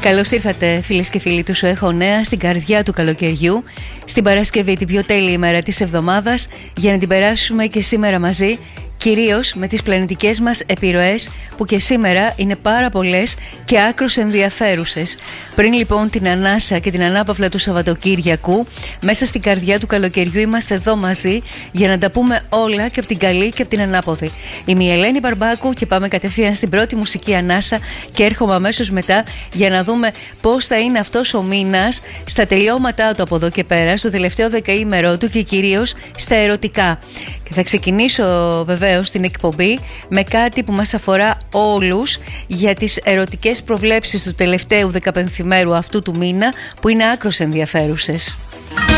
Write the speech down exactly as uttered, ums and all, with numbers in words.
Καλώς ήρθατε φίλες και φίλοι του Σου Έχω Νέα στην καρδιά του καλοκαιριού, στην Παρασκευή, την πιο τέλεια ημέρα της εβδομάδας, για να την περάσουμε και σήμερα μαζί, κυρίως με τις πλανητικές μας επιρροές που και σήμερα είναι πάρα πολλές και άκρως ενδιαφέρουσες. Πριν λοιπόν την ανάσα και την ανάπαυλα του Σαββατοκύριακου, μέσα στην καρδιά του καλοκαιριού είμαστε εδώ μαζί για να τα πούμε όλα και από την καλή και από την ανάποδη. Είμαι η Ελένη Μπαρμπάκου και πάμε κατευθείαν στην πρώτη μουσική ανάσα και έρχομαι αμέσως μετά για να δούμε πώς θα είναι αυτός ο μήνας στα τελειώματά του από εδώ και πέρα, στο τελευταίο δεκαήμερο του και κυρίως στα ερωτικά. Και θα ξεκινήσω βεβαίως την εκπομπή με κάτι που μας αφορά όλους για τις ερωτικές προβλέψεις του τελευταίου δεκαπενθημέρου αυτού του μήνα, που είναι άκρως ενδιαφέρουσες.